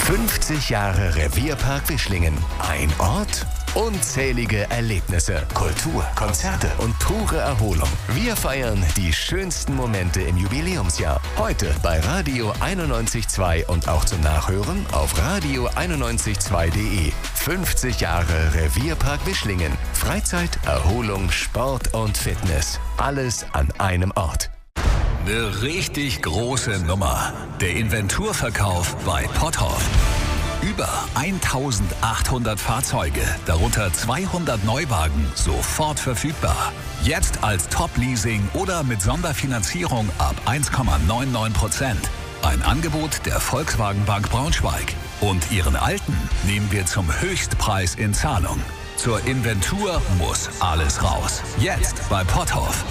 50 Jahre Revierpark Wischlingen. Ein Ort? Unzählige Erlebnisse, Kultur, Konzerte und pure Erholung. Wir feiern die schönsten Momente im Jubiläumsjahr. Heute bei Radio 91.2 und auch zum Nachhören auf radio912.de. 50 Jahre Revierpark Wischlingen. Freizeit, Erholung, Sport und Fitness. Alles an einem Ort. Eine richtig große Nummer. Der Inventurverkauf bei Potthoff. Über 1800 Fahrzeuge, darunter 200 Neuwagen, sofort verfügbar. Jetzt als Top-Leasing oder mit Sonderfinanzierung ab 1,99%. Ein Angebot der Volkswagen Bank Braunschweig. Und Ihren Alten nehmen wir zum Höchstpreis in Zahlung. Zur Inventur muss alles raus. Jetzt bei Potthoff.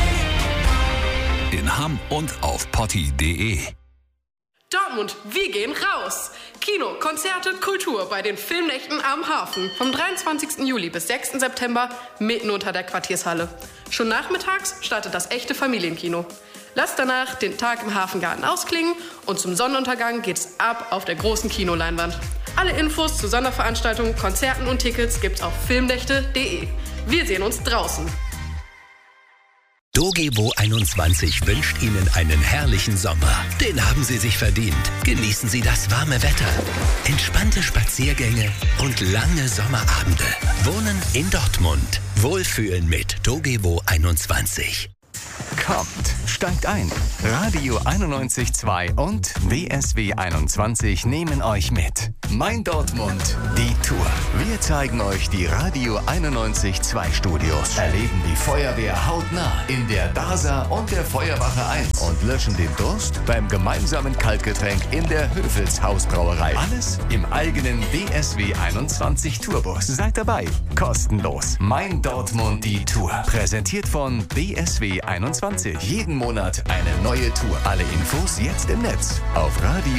In Hamm und auf potti.de. Dortmund, wir gehen raus! Kino, Konzerte, Kultur bei den Filmnächten am Hafen. Vom 23. Juli bis 6. September mitten unter der Quartiershalle. Schon nachmittags startet das echte Familienkino. Lasst danach den Tag im Hafengarten ausklingen und zum Sonnenuntergang geht's ab auf der großen Kinoleinwand. Alle Infos zu Sonderveranstaltungen, Konzerten und Tickets gibt's auf filmnächte.de. Wir sehen uns draußen. Dogewo 21 wünscht Ihnen einen herrlichen Sommer. Den haben Sie sich verdient. Genießen Sie das warme Wetter, entspannte Spaziergänge und lange Sommerabende. Wohnen in Dortmund. Wohlfühlen mit Dogewo 21. Kommt, steigt ein. Radio 91.2 und BSW 21 nehmen euch mit. Mein Dortmund, die Tour. Wir zeigen euch die Radio 91.2 Studios, erleben die Feuerwehr hautnah in der DASA und der Feuerwache 1 und löschen den Durst beim gemeinsamen Kaltgetränk in der Höfels Hausbrauerei. Alles im eigenen BSW 21 Tourbus. Seid dabei, kostenlos. Mein Dortmund, die Tour. Präsentiert von BSW 21. Jeden Monat eine neue Tour. Alle Infos jetzt im Netz auf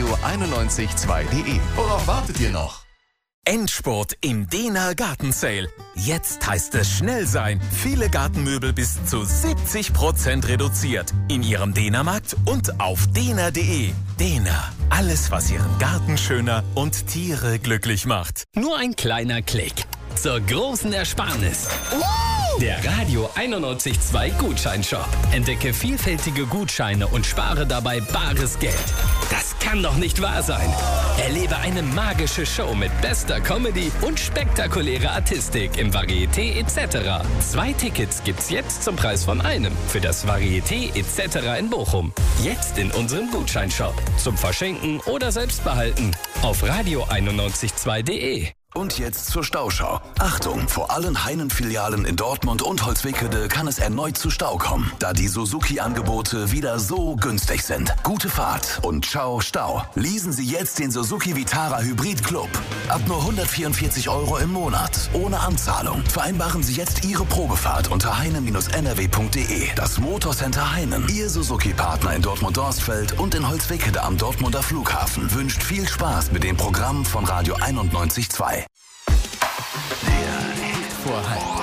radio912.de. Worauf wartet ihr noch? Endspurt im Dena Garten Sale. Jetzt heißt es schnell sein. Viele Gartenmöbel bis zu 70% reduziert. In Ihrem Dena-Markt und auf dena.de. Dena. Alles, was Ihren Garten schöner und Tiere glücklich macht. Nur ein kleiner Klick zur großen Ersparnis. Der Radio 91.2 Gutscheinshop. Entdecke vielfältige Gutscheine und spare dabei bares Geld. Das kann doch nicht wahr sein. Erlebe eine magische Show mit bester Comedy und spektakulärer Artistik im Varieté etc. 2 Tickets gibt's jetzt zum Preis von einem für das Varieté etc. in Bochum. Jetzt in unserem Gutscheinshop. Zum Verschenken oder Selbstbehalten. Auf radio912.de. Und jetzt zur Stauschau. Achtung, vor allen Heinen-Filialen in Dortmund und Holzwickede kann es erneut zu Stau kommen, da die Suzuki-Angebote wieder so günstig sind. Gute Fahrt und ciao Stau. Leasen Sie jetzt den Suzuki Vitara Hybrid Club. Ab nur 144 € im Monat, ohne Anzahlung. Vereinbaren Sie jetzt Ihre Probefahrt unter heinen-nrw.de. Das Motorcenter Heinen, Ihr Suzuki-Partner in Dortmund-Dorstfeld und in Holzwickede am Dortmunder Flughafen, wünscht viel Spaß mit dem Programm von Radio 91.2. Der Hit vor Halb.